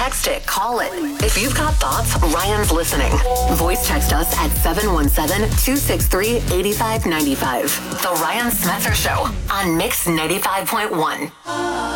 Text it, call it. If you've got thoughts, Ryan's listening. Voice text us at 717-263-8595. The Ryan Smetzer Show on Mix 95.1.